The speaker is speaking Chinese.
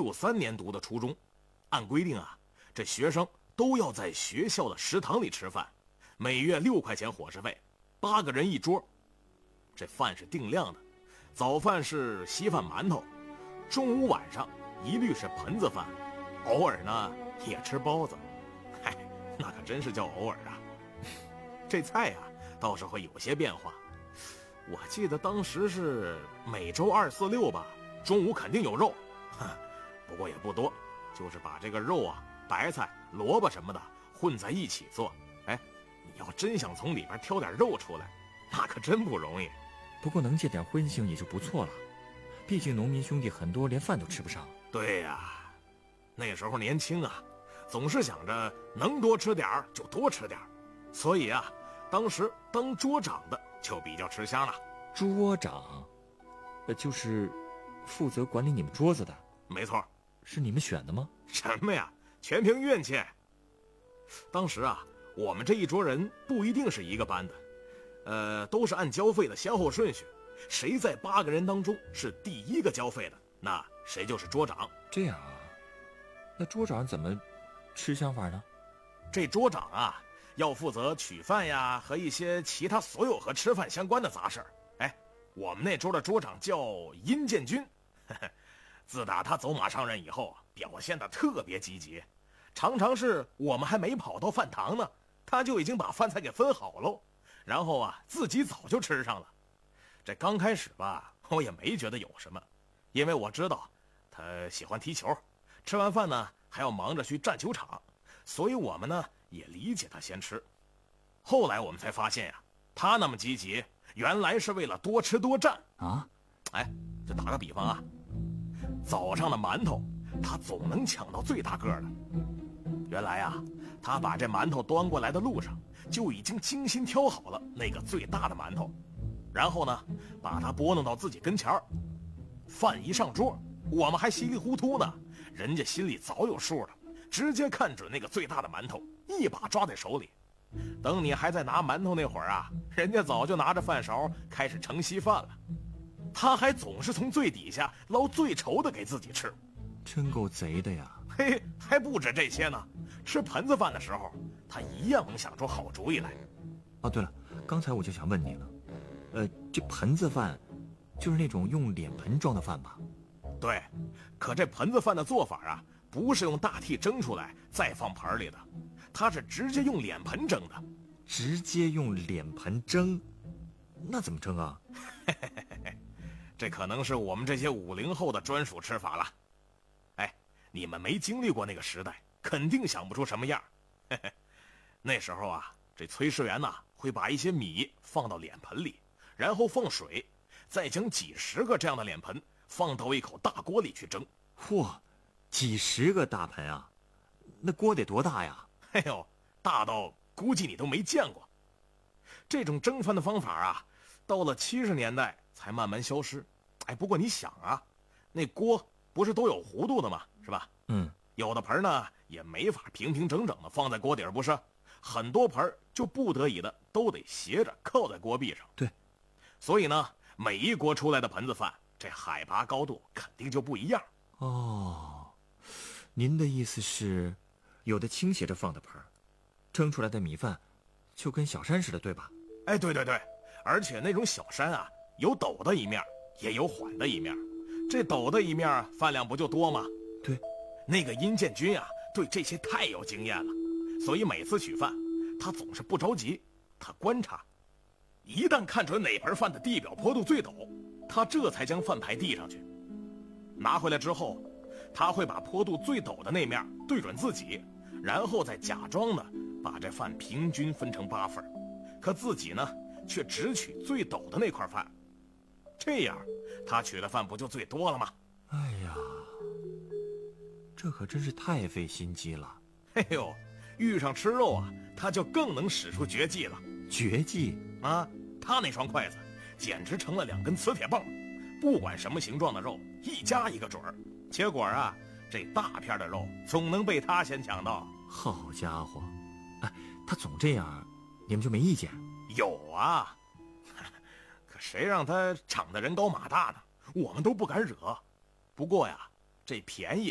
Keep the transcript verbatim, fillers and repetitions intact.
六三年读的初中，按规定啊，这学生都要在学校的食堂里吃饭，每月六块钱伙食费，八个人一桌。这饭是定量的，早饭是稀饭馒头，中午晚上一律是盆子饭，偶尔呢也吃包子。嗨，那可真是叫偶尔啊。这菜啊倒是会有些变化，我记得当时是每周二四六吧，中午肯定有肉，不过也不多，就是把这个肉啊、白菜、萝卜什么的混在一起做。哎，你要真想从里边挑点肉出来，那可真不容易。 不过能见点荤腥也就不错了，毕竟农民兄弟很多连饭都吃不上。 对呀、啊，那时候年轻啊，总是想着能多吃点儿就多吃点儿，所以啊，当时当桌长的就比较吃香了。 桌长，呃，就是负责管理你们桌子的。 没错。 是你们选的吗？ 什么呀，全凭运气。当时啊，我们这一桌人不一定是一个班的，呃，都是按交费的先后顺序，谁在八个人当中是第一个交费的，那谁就是桌长。 这样啊，那桌长怎么吃香法呢？ 这桌长啊，要负责取饭呀和一些其他所有和吃饭相关的杂事儿。哎，我们那桌的桌长叫殷建军，呵呵，自打他走马上任以后啊，表现得特别积极，常常是我们还没跑到饭堂呢，他就已经把饭菜给分好喽，然后啊自己早就吃上了。这刚开始吧，我也没觉得有什么，因为我知道他喜欢踢球，吃完饭呢还要忙着去战球场，所以我们呢也理解他先吃。后来我们才发现呀、啊，他那么积极，原来是为了多吃多占啊！ 哎，就打个比方啊，早上的馒头他总能抢到最大个的。原来啊，他把这馒头端过来的路上就已经精心挑好了那个最大的馒头，然后呢把它拨弄到自己跟前儿。饭一上桌，我们还稀里糊涂呢，人家心里早有数了，直接看准那个最大的馒头，一把抓在手里。等你还在拿馒头那会儿啊，人家早就拿着饭勺开始盛稀饭了。他还总是从最底下捞最稠的给自己吃， 真够贼的呀！ 嘿，还不止这些呢，吃盆子饭的时候，他一样能想出好主意来。 哦，对了，刚才我就想问你了，呃，这盆子饭就是那种用脸盆装的饭吧？ 对，可这盆子饭的做法啊，不是用大屉蒸出来再放盆里的，它是直接用脸盆蒸的。 直接用脸盆蒸？那怎么蒸啊？ 这可能是我们这些五零后的专属吃法了。哎，你们没经历过那个时代，肯定想不出什么样。那时候啊，这炊事员呐会把一些米放到脸盆里，然后放水，再将几十个这样的脸盆放到一口大锅里去蒸。 嚯，几十个大盆啊！那锅得多大呀？ 哎呦，大到估计你都没见过。这种蒸饭的方法啊，到了七十年代才慢慢消失。哎，不过你想啊，那锅不是都有弧度的吗？是吧？ 嗯， 有的盆呢也没法平平整整的放在锅底儿，不是？很多盆就不得已的都得斜着靠在锅壁上。 对， 所以呢，每一锅出来的盆子饭，这海拔高度肯定就不一样。 哦，您的意思是，有的倾斜着放的盆，蒸出来的米饭就跟小山似的，对吧？ 哎，对对对，而且那种小山啊，有陡的一面，也有缓的一面。这陡的一面饭量不就多吗？ 对， 那个殷建军啊，对这些太有经验了，所以每次取饭，他总是不着急，他观察，一旦看准哪盆饭的地表坡度最陡，他这才将饭排递上去。拿回来之后，他会把坡度最陡的那面对准自己，然后再假装的把这饭平均分成八份，可自己呢却只取最陡的那块饭，这样他取的饭不就最多了吗？ 哎呀，这可真是太费心机了。 哎呦，遇上吃肉啊，他就更能使出绝技了。 绝技啊，他那双筷子简直成了两根磁铁棒，不管什么形状的肉，一夹一个准儿。结果啊，这大片的肉总能被他先抢到。 好家伙，哎，他总这样，你们就没意见？ 有啊，可谁让他长得人高马大呢？我们都不敢惹。不过呀，这便宜